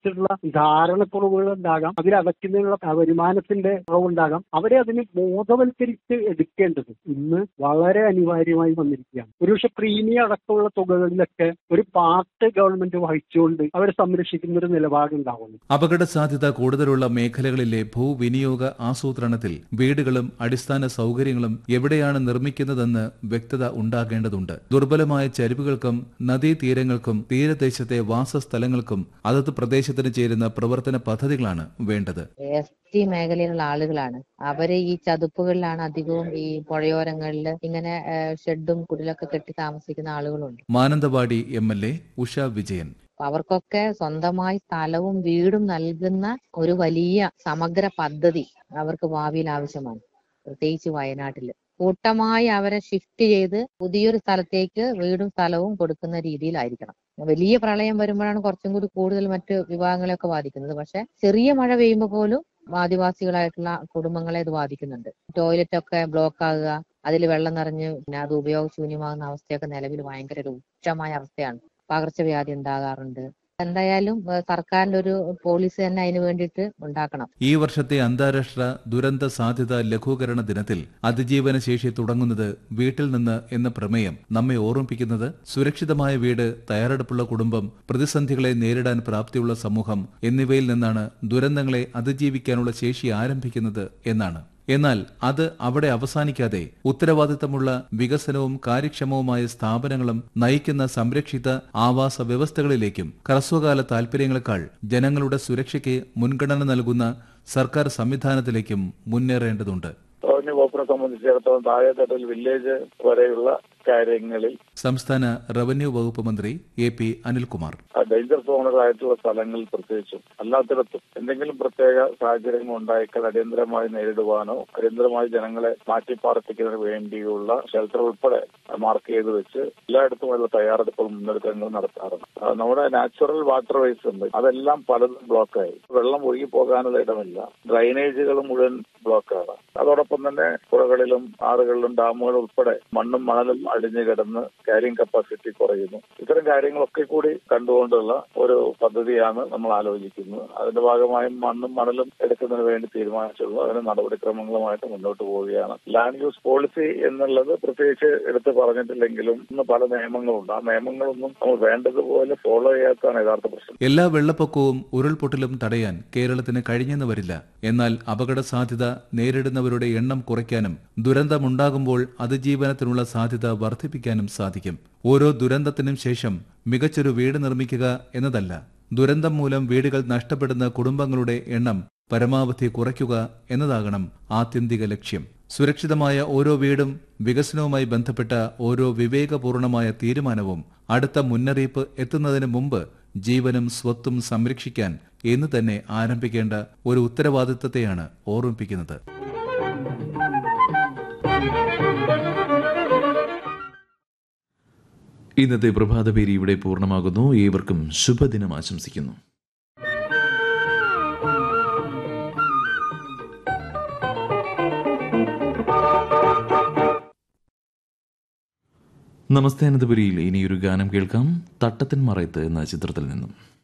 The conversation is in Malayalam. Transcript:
കുറിച്ചുള്ള ധാരണക്കുറവുകൾ ഉണ്ടാകാം, അതിലടയ്ക്കുന്നതിനുള്ള വരുമാനത്തിന്റെ കുറവുണ്ടാകാം. അവരെ അതിന് ബോധവൽക്കരിച്ച് എടുക്കേണ്ടത് ഇന്ന് വളരെ അനിവാര്യമായി വന്നിരിക്കുകയാണ്. ഒരുപക്ഷെ പ്രീമിയം അടക്കമുള്ള തുകകളിലൊക്കെ ഒരു പാർട്ട് ഗവൺമെന്റ് വഹിച്ചുകൊണ്ട് അവരെ സംരക്ഷിക്കുന്ന ഒരു നിലപാടുണ്ടാവുന്നു. അപകട സാധ്യത കൂടുതലുള്ള മേഖലകളിലെ ഭൂവിനിയോഗ ആസൂത്രണത്തിൽ വീടുകളും അടിസ്ഥാന സൗകര്യങ്ങളും എവിടെയാണ് നിർമ്മിക്കുന്നതെന്ന് വ്യക്തത ഉണ്ടാകേണ്ടതുണ്ട്. ദുർബലമായ ചരിവുകൾക്കും നദീതീരങ്ങൾക്കും തീരദേശത്തെ വാസസ്ഥലങ്ങൾക്കും അതത് പ്രദേശത്തിന് ചേരുന്ന പ്രവർത്തന പദ്ധതികളാണ് വേണ്ടത്. മേഖലയിലുള്ള ആളുകളാണ് അവര് ഈ ചതുപ്പുകളിലാണ് അധികവും ഈ പുഴയോരങ്ങളിൽ ഇങ്ങനെ ഷെഡും കുടിലൊക്കെ കെട്ടി താമസിക്കുന്ന ആളുകളുണ്ട്. മാനന്തവാടി MLA ഉഷ വിജയൻ അവർക്കൊക്കെ സ്വന്തമായി സ്ഥലവും വീടും നൽകുന്ന ഒരു വലിയ സമഗ്ര പദ്ധതി അവർക്ക് ഭാവിയിൽ ആവശ്യമാണ്. പ്രത്യേകിച്ച് വയനാട്ടില് കൂട്ടമായി അവരെ ഷിഫ്റ്റ് ചെയ്ത് പുതിയൊരു സ്ഥലത്തേക്ക് വീടും സ്ഥലവും കൊടുക്കുന്ന രീതിയിലായിരിക്കണം. വലിയ പ്രളയം വരുമ്പോഴാണ് കുറച്ചും കൂടി കൂടുതൽ മറ്റ് വിഭാഗങ്ങളെയൊക്കെ ബാധിക്കുന്നത്. പക്ഷെ ചെറിയ മഴ പെയ്യുമ്പോൾ പോലും ആദിവാസികളായിട്ടുള്ള കുടുംബങ്ങളെ ഇത് ബാധിക്കുന്നുണ്ട്. ടോയ്ലറ്റ് ഒക്കെ ബ്ലോക്ക് ആകുക, അതിൽ വെള്ളം നിറഞ്ഞ് പിന്നെ അത് ഉപയോഗശൂന്യമാകുന്ന അവസ്ഥയൊക്കെ നിലവിൽ ഭയങ്കര രൂക്ഷമായ അവസ്ഥയാണ്. പകർച്ചവ്യാധി ഉണ്ടാകാറുണ്ട്. എന്തായാലും സർക്കാരിന്റെ ഒരു പോളിസി തന്നെ അതിന് വേണ്ടിയിട്ട് ഉണ്ടാക്കണം. ഈ വർഷത്തെ അന്താരാഷ്ട്ര ദുരന്ത സാധ്യത ലഘൂകരണ ദിനത്തിൽ അതിജീവന ശേഷി തുടങ്ങുന്നത് വീട്ടിൽ നിന്ന് എന്ന പ്രമേയം നമ്മെ ഓർമ്മിപ്പിക്കുന്നത് സുരക്ഷിതമായ വീട്, തയ്യാറെടുപ്പുള്ള കുടുംബം, പ്രതിസന്ധികളെ നേരിടാൻ പ്രാപ്തിയുള്ള സമൂഹം എന്നിവയിൽ നിന്നാണ് ദുരന്തങ്ങളെ അതിജീവിക്കാനുള്ള ശേഷി ആരംഭിക്കുന്നത് എന്നാണ്. എന്നാൽ അത് അവിടെ അവസാനിക്കാതെ ഉത്തരവാദിത്തമുള്ള വികസനവും കാര്യക്ഷമവുമായ സ്ഥാപനങ്ങളും നയിക്കുന്ന സംരക്ഷിത ആവാസ വ്യവസ്ഥകളിലേക്കും ഹ്രസ്വകാല താൽപര്യങ്ങളെക്കാൾ ജനങ്ങളുടെ സുരക്ഷയ്ക്ക് മുൻഗണന നൽകുന്ന സർക്കാർ സംവിധാനത്തിലേക്കും മുന്നേറേണ്ടതുണ്ട്. റവന്യൂ വകുപ്പിനെ സംബന്ധിച്ചിടത്തോളം താഴെത്തട്ടിൽ വില്ലേജ് വരെയുള്ള കാര്യങ്ങളിൽ സംസ്ഥാന റവന്യൂ വകുപ്പ് മന്ത്രി AP അനിൽകുമാർ ഡേഞ്ചർ സോണുകളായിട്ടുള്ള സ്ഥലങ്ങളിൽ പ്രത്യേകിച്ചും അല്ലാത്തിടത്തും എന്തെങ്കിലും പ്രത്യേക സാഹചര്യങ്ങൾ ഉണ്ടായേക്കാൾ അടിയന്തരമായി നേരിടുവാനോ അടിയന്തരമായി ജനങ്ങളെ മാറ്റിപ്പാർപ്പിക്കുന്നതിന് വേണ്ടിയുള്ള ഷെൽട്ടർ ഉൾപ്പെടെ മാർക്ക് ചെയ്ത് വെച്ച് എല്ലായിടത്തുമുള്ള തയ്യാറെടുപ്പുകൾ മുന്നൊരുക്കങ്ങൾ നടത്താറുണ്ട്. നമ്മുടെ നാച്ചുറൽ വാട്ടർ വേസ് ഉണ്ട്, അതെല്ലാം പലതും ബ്ലോക്കായി, വെള്ളം ഒഴുകി പോകാനുള്ള ഇടമില്ല, ഡ്രൈനേജുകൾ മുഴുവൻ ബ്ലോക്കാണ്. അതോടൊപ്പം തന്നെ പുഴകളിലും ആറുകളിലും ഡാമുകൾ ഉൾപ്പെടെ മണ്ണും മണലും അടിഞ്ഞു കിടന്ന് ക്യാരിങ് കപ്പാസിറ്റി കുറയുന്നു. ഇത്തരം കാര്യങ്ങളൊക്കെ കൂടി കണ്ടുകൊണ്ടുള്ള ഒരു പദ്ധതിയാണ് നമ്മൾ ആലോചിക്കുന്നത്. അതിന്റെ ഭാഗമായി മണ്ണും മണലും എടുക്കുന്നതിന് വേണ്ടി തീരുമാനിച്ചുള്ളൂ. അതിന് നടപടിക്രമങ്ങളുമായിട്ട് മുന്നോട്ട് പോവുകയാണ്. ലാൻഡ് യൂസ് പോളിസി എന്നുള്ളത് പ്രത്യേകിച്ച് എടുത്ത് പറഞ്ഞിട്ടില്ലെങ്കിലും ഇന്ന് പല നിയമങ്ങളുണ്ട്. ആ നിയമങ്ങളൊന്നും നമ്മൾ വേണ്ടതുപോലെ ഫോളോ ചെയ്യാത്തതാണ് യഥാർത്ഥ പ്രശ്നം. എല്ലാ വെള്ളപ്പൊക്കവും ഉരുൾപൊട്ടലും തടയാൻ കേരളത്തിന് കഴിഞ്ഞെന്ന് വരില്ല. എന്നാൽ അപകട സാധ്യത നേരിടുന്നവരുടെ എണ്ണം കുറയ്ക്കാനും ദുരന്തമുണ്ടാകുമ്പോൾ അതിജീവനത്തിനുള്ള സാധ്യത വർദ്ധിപ്പിക്കാനും സാധിക്കും. ഓരോ ദുരന്തത്തിനും ശേഷം മികച്ചൊരു വീട് നിർമ്മിക്കുക എന്നതല്ല, ദുരന്തം മൂലം വീടുകൾ നഷ്ടപ്പെടുന്ന കുടുംബങ്ങളുടെ എണ്ണം പരമാവധി കുറയ്ക്കുക എന്നതാകണം ആത്യന്തിക ലക്ഷ്യം. സുരക്ഷിതമായ ഓരോ വീടും വികസനവുമായി ബന്ധപ്പെട്ട ഓരോ വിവേകപൂർണമായ തീരുമാനവും അടുത്ത മുന്നറിയിപ്പ് എത്തുന്നതിന് മുമ്പ് ജീവനും സ്വത്തും സംരക്ഷിക്കാൻ എന്ന് തന്നെ ആരംഭിക്കേണ്ട ഒരു ഉത്തരവാദിത്തത്തെയാണ് ഓർമ്മിപ്പിക്കുന്നത്. ഇന്നത്തെ പ്രഭാതപേരി ഇവിടെ പൂർണ്ണമാകുന്നു. ഏവർക്കും ശുഭദിനം ആശംസിക്കുന്നു. നമസ്തേ അനന്തപുരിയിൽ ഇനിയൊരു ഗാനം കേൾക്കാം. തട്ടത്തിൻ മറയത്ത് എന്ന ചിത്രത്തിൽ നിന്നും.